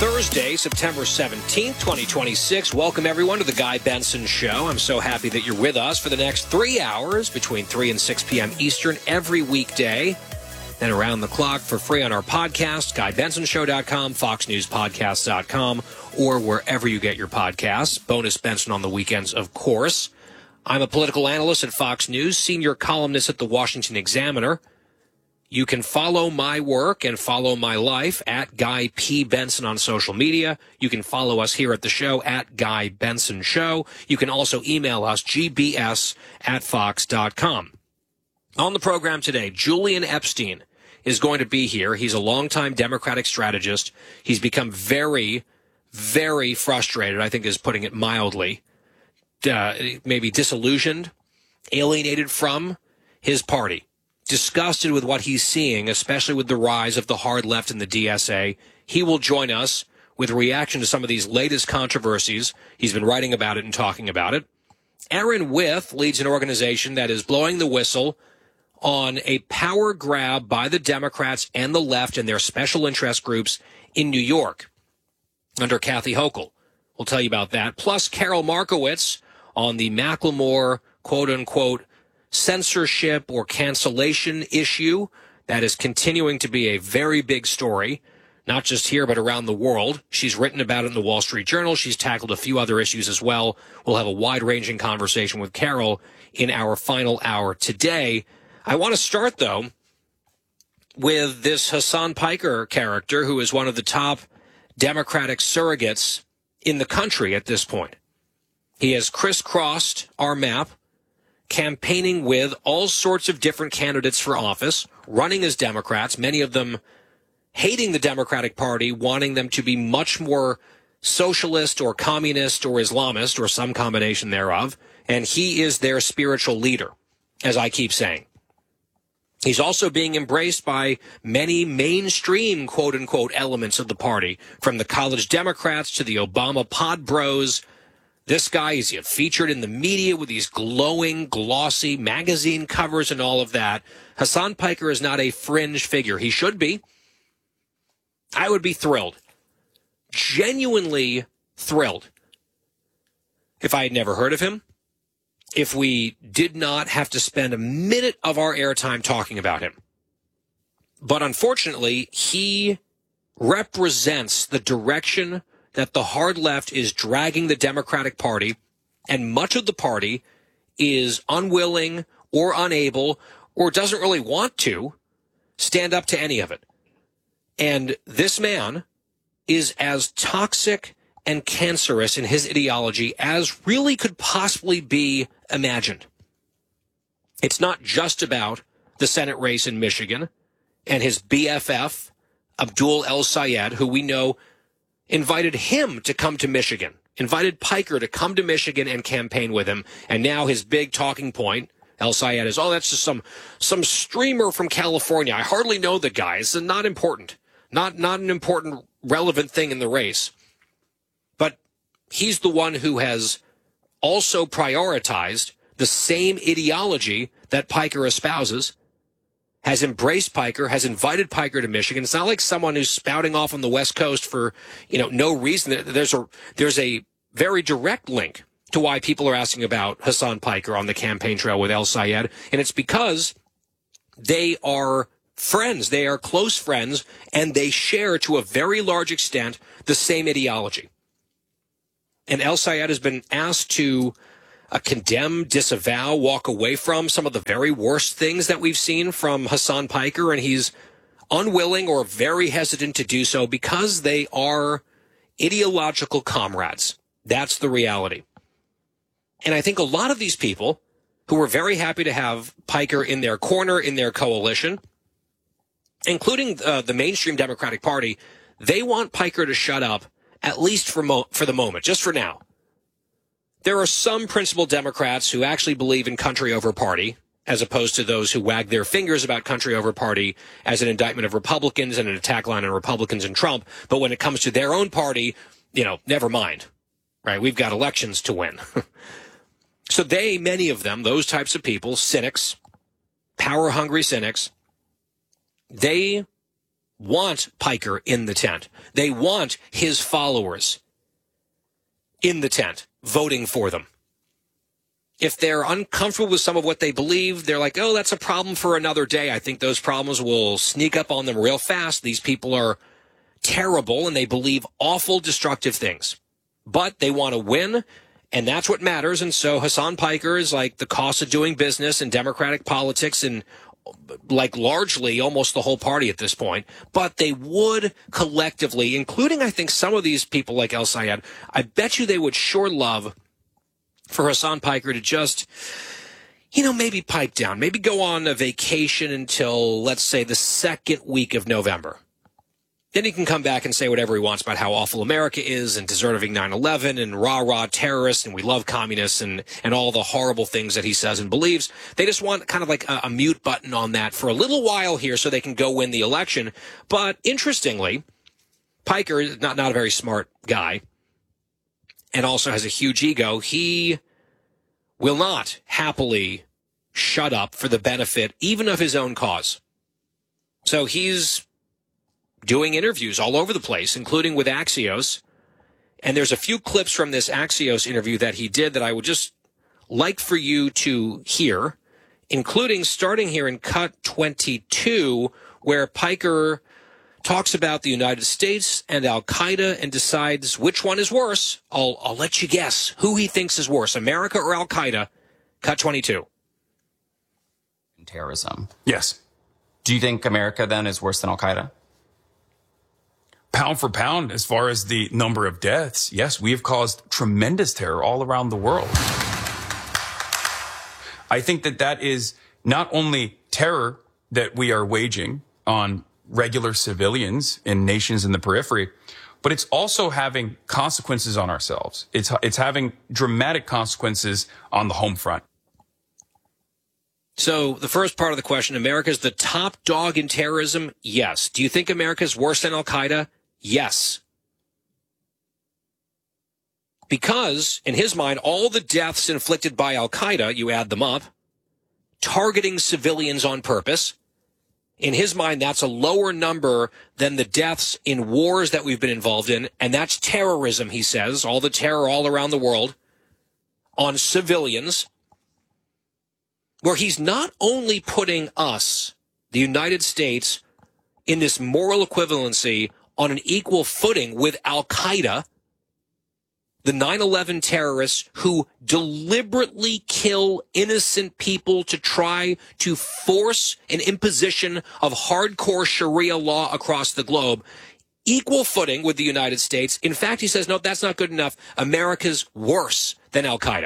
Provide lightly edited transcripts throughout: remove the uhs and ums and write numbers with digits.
Thursday, September 17th, 2026. Welcome, everyone, to the Guy Benson Show. I'm so happy that you're with us for the next 3 hours between 3 and 6 p.m. Eastern every weekday. Then around the clock for free on our podcast, GuyBensonShow.com, FoxNewsPodcast.com, or wherever you get your podcasts. Bonus Benson on the weekends, of course. I'm a political analyst at Fox News, senior columnist at the Washington Examiner. You can follow my work and follow my life at Guy P. Benson on social media. You can follow us here at the show at Guy Benson Show. You can also email us, gbs@fox.com. On the program today, Julian Epstein is going to be here. He's a longtime Democratic strategist. He's become very, very frustrated, I think is putting it mildly, maybe disillusioned, alienated from his party. Disgusted with what he's seeing, especially with the rise of the hard left in the DSA. He will join us with a reaction to some of these latest controversies. He's been writing about it and talking about it. Aaron Wyth leads an organization that is blowing the whistle on a power grab by the Democrats and the left and their special interest groups in New York under Kathy Hochul. We'll tell you about that. Plus, Carol Markowitz on the Macklemore, quote-unquote, censorship or cancellation issue that is continuing to be a very big story, not just here but around the world. She's written about it in the Wall Street Journal. She's tackled a few other issues as well. We'll have a wide-ranging conversation with Carol in our final hour today. I want to start, though, with this Hasan Piker character, who is one of the top Democratic surrogates in the country at this point. He has crisscrossed our map, campaigning with all sorts of different candidates for office, running as Democrats, many of them hating the Democratic Party, wanting them to be much more socialist or communist or Islamist or some combination thereof. And he is their spiritual leader, as I keep saying. He's also being embraced by many mainstream, quote-unquote, elements of the party, from the college Democrats to the Obama pod bros. This guy is featured in the media with these glowing, glossy magazine covers and all of that. Hasan Piker is not a fringe figure. He should be. I would be thrilled, genuinely thrilled, if I had never heard of him, if we did not have to spend a minute of our airtime talking about him. But unfortunately, he represents the direction that the hard left is dragging the Democratic Party, and much of the party is unwilling or unable or doesn't really want to stand up to any of it. And this man is as toxic and cancerous in his ideology as really could possibly be imagined. It's not just about the Senate race in Michigan and his BFF, Abdul El-Sayed, who we know invited him to come to Michigan, invited Piker to come to Michigan and campaign with him. And now his big talking point, El-Sayed, is, that's just some streamer from California. I hardly know the guy. It's not important. Not an important, relevant thing in the race. But he's the one who has also prioritized the same ideology that Piker espouses, has embraced Piker, has invited Piker to Michigan. It's not like someone who's spouting off on the West Coast for, no reason. There's a very direct link to why people are asking about Hasan Piker on the campaign trail with El-Sayed, and it's because they are friends. They are close friends, and they share, to a very large extent, the same ideology. And El-Sayed has been asked to condemn, disavow, walk away from some of the very worst things that we've seen from Hasan Piker, and he's unwilling or very hesitant to do so because they are ideological comrades. That's the reality. And I think a lot of these people who were very happy to have Piker in their corner, in their coalition, including the mainstream Democratic Party, they want Piker to shut up, at least for the moment, just for now. There are some principled Democrats who actually believe in country over party, as opposed to those who wag their fingers about country over party as an indictment of Republicans and an attack line on Republicans and Trump. But when it comes to their own party, never mind, right? We've got elections to win. So many of them, those types of people, cynics, power-hungry cynics, they want Piker in the tent. They want his followers in the tent voting for them. If they're uncomfortable with some of what they believe, they're like, oh, that's a problem for another day. I think those problems will sneak up on them real fast. These people are terrible and they believe awful, destructive things. But they want to win, and that's what matters. And so Hasan Piker is like the cost of doing business in Democratic politics and like largely almost the whole party at this point. But they would collectively, including I think some of these people like El Sayed, I bet you they would sure love for Hasan Piker to just, maybe pipe down, maybe go on a vacation until, let's say, the second week of November. Then he can come back and say whatever he wants about how awful America is and deserving 9/11 and rah-rah terrorists and we love communists and all the horrible things that he says and believes. They just want kind of like a mute button on that for a little while here so they can go win the election. But interestingly, Piker is not a very smart guy and also has a huge ego. He will not happily shut up for the benefit even of his own cause. So he's doing interviews all over the place, including with Axios. And there's a few clips from this Axios interview that he did that I would just like for you to hear, including starting here in cut 22, where Piker talks about the United States and Al-Qaeda and decides which one is worse. I'll let you guess who he thinks is worse, America or Al-Qaeda. Cut 22. Terrorism. Yes. Do you think America then is worse than Al-Qaeda? Pound for pound, as far as the number of deaths, yes, we have caused tremendous terror all around the world. I think that is not only terror that we are waging on regular civilians in nations in the periphery, but it's also having consequences on ourselves. It's having dramatic consequences on the home front. So the first part of the question, America's the top dog in terrorism? Yes. Do you think America's worse than Al-Qaeda? Yes. Because, in his mind, all the deaths inflicted by Al-Qaeda, you add them up, targeting civilians on purpose, in his mind, that's a lower number than the deaths in wars that we've been involved in, and that's terrorism, he says, all the terror all around the world on civilians, where he's not only putting us, the United States, in this moral equivalency on an equal footing with Al-Qaeda, the 9/11 terrorists who deliberately kill innocent people to try to force an imposition of hardcore Sharia law across the globe, equal footing with the United States. In fact, he says, no, that's not good enough. America's worse than Al-Qaeda.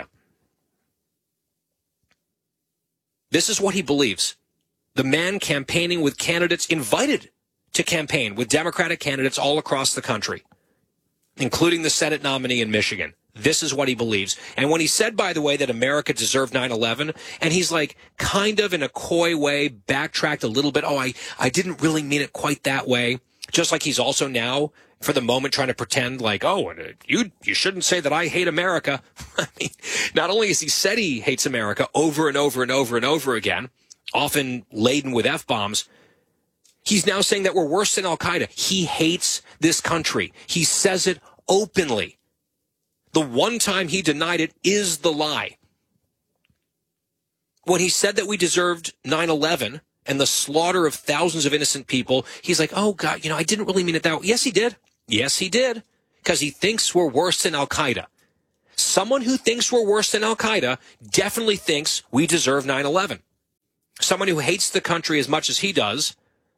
This is what he believes. The man campaigning with candidates invited to campaign with Democratic candidates all across the country, including the Senate nominee in Michigan. This is what he believes. And when he said, by the way, that America deserved 9/11, and he's like kind of in a coy way backtracked a little bit. Oh, I didn't really mean it quite that way. Just like he's also now, for the moment, trying to pretend like, oh, you shouldn't say that I hate America. I mean, not only has he said he hates America over and over and over and over again, often laden with F-bombs, he's now saying that we're worse than Al-Qaeda. He hates this country. He says it openly. The one time he denied it is the lie. When he said that we deserved 9/11 and the slaughter of thousands of innocent people, he's like, oh, God, I didn't really mean it that way. Yes, he did. Yes, he did. Because he thinks we're worse than Al-Qaeda. Someone who thinks we're worse than Al-Qaeda definitely thinks we deserve 9/11. Someone who hates the country as much as he does,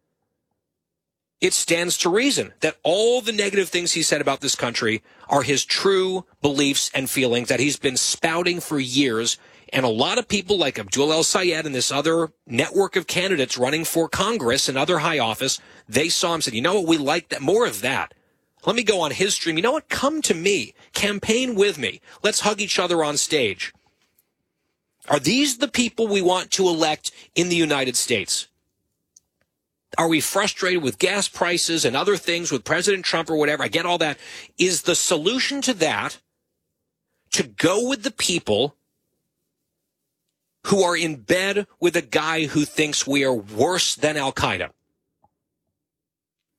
it stands to reason that all the negative things he said about this country are his true beliefs and feelings that he's been spouting for years. And a lot of people like Abdul El Sayed and this other network of candidates running for Congress and other high office, they saw him and said, you know what, we like that, more of that. Let me go on his stream. You know what, come to me, campaign with me. Let's hug each other on stage. Are these the people we want to elect in the United States? Are we frustrated with gas prices and other things with President Trump or whatever? I get all that. Is the solution to that to go with the people who are in bed with a guy who thinks we are worse than Al-Qaeda?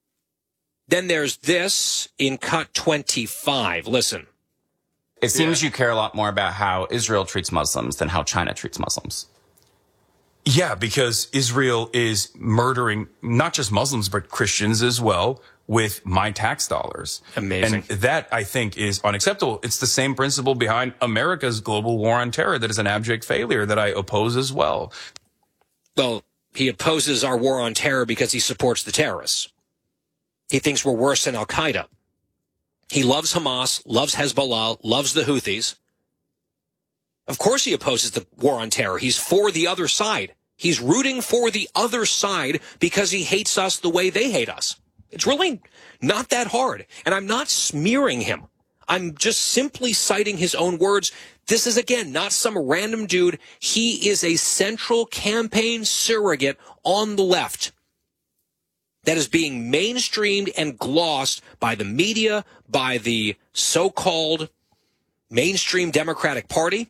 Then there's this in cut 25. Listen. It seems you care a lot more about how Israel treats Muslims than how China treats Muslims. Yeah, because Israel is murdering not just Muslims, but Christians as well with my tax dollars. Amazing. And that, I think, is unacceptable. It's the same principle behind America's global war on terror that is an abject failure that I oppose as well. Well, he opposes our war on terror because he supports the terrorists. He thinks we're worse than Al-Qaeda. He loves Hamas, loves Hezbollah, loves the Houthis. Of course he opposes the war on terror. He's for the other side. He's rooting for the other side because he hates us the way they hate us. It's really not that hard. And I'm not smearing him. I'm just simply citing his own words. This is, again, not some random dude. He is a central campaign surrogate on the left that is being mainstreamed and glossed by the media, by the so-called mainstream Democratic Party.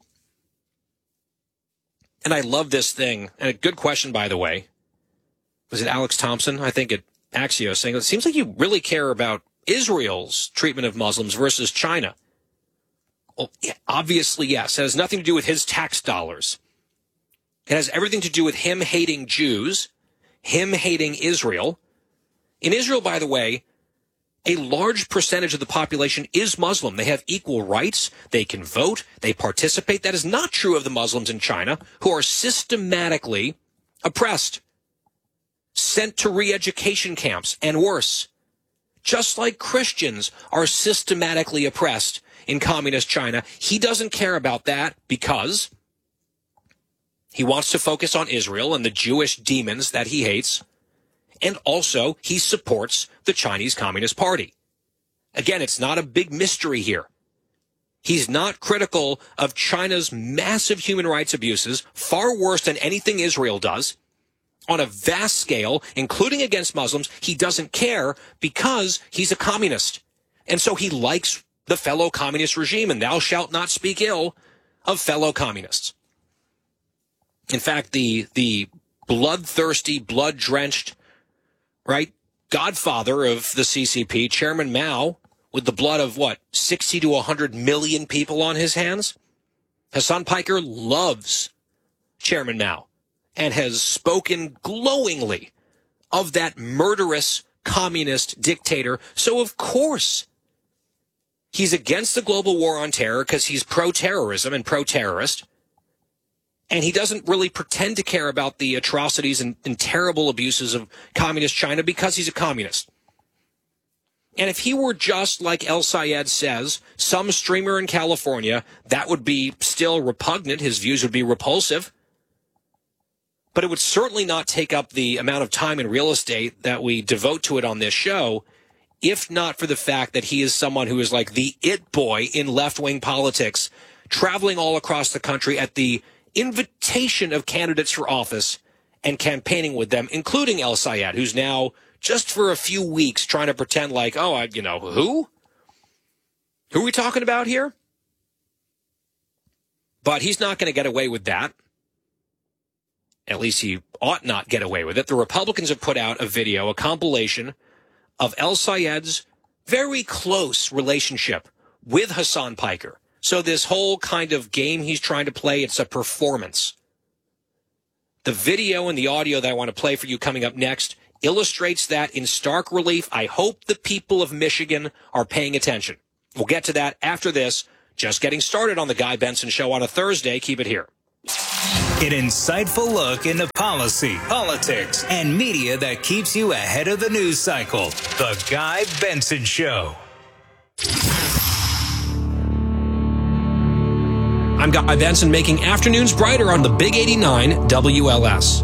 And I love this thing. And a good question, by the way. Was it Alex Thompson? I think at Axios, saying it seems like you really care about Israel's treatment of Muslims versus China. Well, yeah, obviously, yes. It has nothing to do with his tax dollars. It has everything to do with him hating Jews, him hating Israel. In Israel, by the way, a large percentage of the population is Muslim. They have equal rights. They can vote. They participate. That is not true of the Muslims in China, who are systematically oppressed, sent to re-education camps, and worse. Just like Christians are systematically oppressed in communist China, he doesn't care about that because he wants to focus on Israel and the Jewish demons that he hates. And also, he supports the Chinese Communist Party. Again, it's not a big mystery here. He's not critical of China's massive human rights abuses, far worse than anything Israel does, on a vast scale, including against Muslims. He doesn't care because he's a communist. And so he likes the fellow communist regime, and thou shalt not speak ill of fellow communists. In fact, the bloodthirsty, blood-drenched, right, godfather of the CCP, Chairman Mao, with the blood of, 60 to 100 million people on his hands? Hassan Piker loves Chairman Mao and has spoken glowingly of that murderous communist dictator. So, of course, he's against the global war on terror because he's pro-terrorism and pro-terrorist. And he doesn't really pretend to care about the atrocities and terrible abuses of communist China because he's a communist. And if he were just like El Sayed says, some streamer in California, that would be still repugnant. His views would be repulsive. But it would certainly not take up the amount of time and real estate that we devote to it on this show, if not for the fact that he is someone who is like the it boy in left-wing politics, traveling all across the country at the invitation of candidates for office and campaigning with them, including El Sayed, who's now just for a few weeks trying to pretend like, who? Who are we talking about here? But he's not going to get away with that. At least he ought not get away with it. The Republicans have put out a video, a compilation of El Sayed's very close relationship with Hassan Piker. So this whole kind of game he's trying to play, it's a performance. The video and the audio that I want to play for you coming up next illustrates that in stark relief. I hope the people of Michigan are paying attention. We'll get to that after this. Just getting started on the Guy Benson Show on a Thursday. Keep it here. An insightful look into policy, politics, and media that keeps you ahead of the news cycle. The Guy Benson Show. I'm Guy Benson, making afternoons brighter on the Big 89 WLS.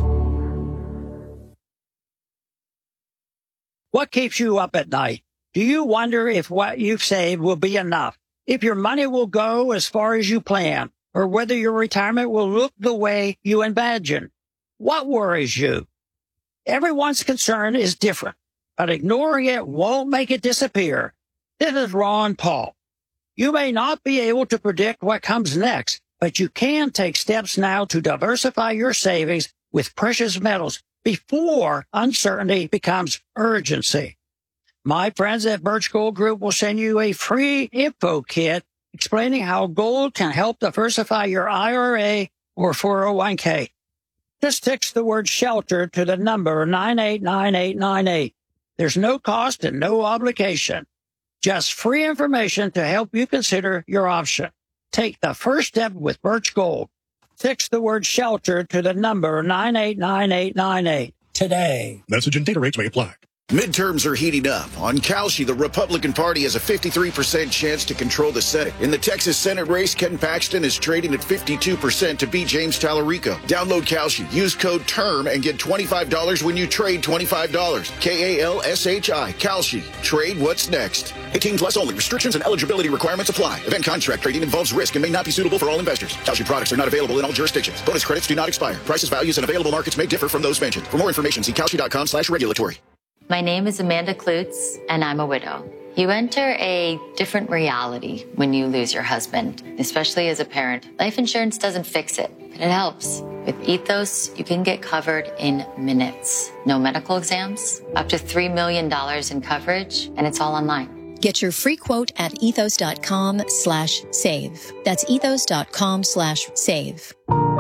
What keeps you up at night? Do you wonder if what you've saved will be enough? If your money will go as far as you plan? Or whether your retirement will look the way you imagine? What worries you? Everyone's concern is different, but ignoring it won't make it disappear. This is Ron Paul. You may not be able to predict what comes next, but you can take steps now to diversify your savings with precious metals before uncertainty becomes urgency. My friends at Birch Gold Group will send you a free info kit explaining how gold can help diversify your IRA or 401k. Just text the word shelter to the number 989898. There's no cost and no obligation. Just free information to help you consider your option. Take the first step with Birch Gold. Text the word shelter to the number 989898 today. Message and data rates may apply. Midterms are heating up. On Kalshi, the Republican Party has a 53% chance to control the Senate. In the Texas Senate race, Ken Paxton is trading at 52% to beat James Tallarico. Download Kalshi. Use code TERM and get $25 when you trade $25. Kalshi. Kalshi. Trade what's next. 18 plus only. Restrictions and eligibility requirements apply. Event contract trading involves risk and may not be suitable for all investors. Kalshi products are not available in all jurisdictions. Bonus credits do not expire. Prices, values, and available markets may differ from those mentioned. For more information, see kalshi.com/regulatory. My name is Amanda Klutz, and I'm a widow. You enter a different reality when you lose your husband, especially as a parent. Life insurance doesn't fix it, but it helps. With Ethos, you can get covered in minutes. No medical exams, up to $3 million in coverage, and it's all online. Get your free quote at ethos.com/save. That's ethos.com/save.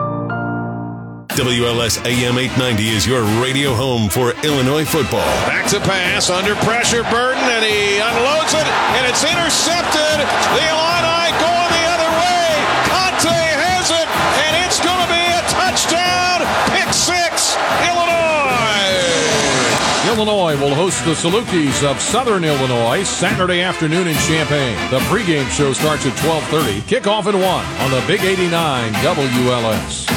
WLS AM 890 is your radio home for Illinois football. Back to pass, under pressure, Burden, and he unloads it, and it's intercepted. The Illini going the other way. Conte has it, and it's going to be a touchdown. Pick six, Illinois. Illinois will host the Salukis of Southern Illinois Saturday afternoon in Champaign. The pregame show starts at 12:30. Kickoff at 1 on the Big 89 WLS.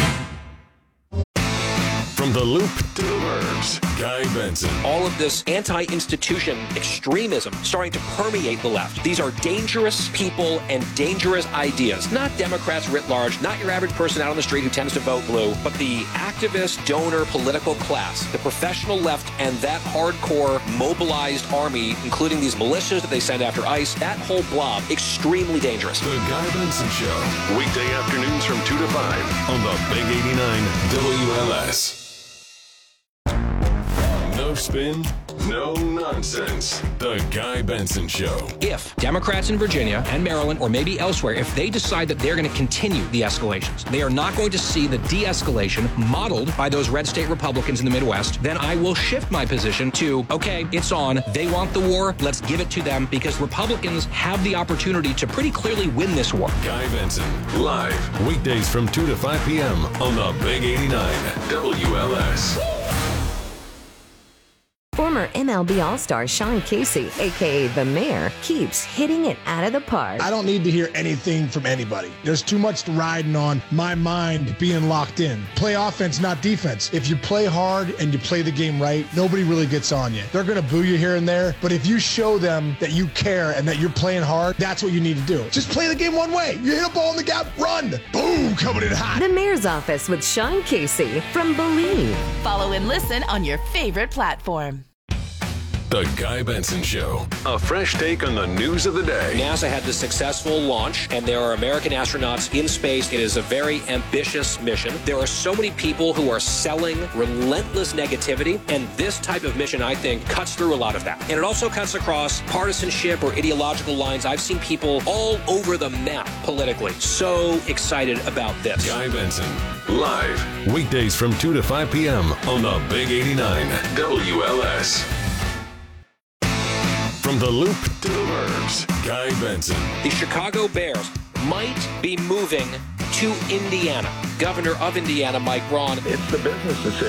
From the Loop to the Burbs, Guy Benson. All of this anti-institution extremism starting to permeate the left. These are dangerous people and dangerous ideas. Not Democrats writ large, not your average person out on the street who tends to vote blue, but the activist, donor, political class, the professional left, and that hardcore mobilized army, including these militias that they send after ICE, that whole blob, extremely dangerous. The Guy Benson Show. Weekday afternoons from 2 to 5 on the Big 89 WLS. No spin, no nonsense. The Guy Benson Show. If Democrats in Virginia and Maryland, or maybe elsewhere, if they decide that they're going to continue the escalations, they are not going to see the de-escalation modeled by those red state Republicans in the Midwest, then I will shift my position to, okay, it's on. They want the war. Let's give it to them, because Republicans have the opportunity to pretty clearly win this war. Guy Benson, live, weekdays from 2 to 5 p.m. on the Big 89 WLS. Former MLB All-Star Sean Casey, a.k.a. The Mayor, keeps hitting it out of the park. I don't need to hear anything from anybody. There's too much riding on my mind being locked in. Play offense, not defense. If you play hard and you play the game right, nobody really gets on you. They're going to boo you here and there, but if you show them that you care and that you're playing hard, that's what you need to do. Just play the game one way. You hit a ball in the gap, run. Boom, coming in hot. The Mayor's Office with Sean Casey from Believe. Follow and listen on your favorite platform. The Guy Benson Show. A fresh take on the news of the day. NASA had the successful launch, and there are American astronauts in space. It is a very ambitious mission. There are so many people who are selling relentless negativity, and this type of mission, I think, cuts through a lot of that. And it also cuts across partisanship or ideological lines. I've seen people all over the map politically. So excited about this. Guy Benson, live, weekdays from 2 to 5 p.m. on the Big 89 WLS. From the Loop to the Burbs, Guy Benson. The Chicago Bears might be moving to Indiana. Governor of Indiana, Mike Braun. It's the business decision.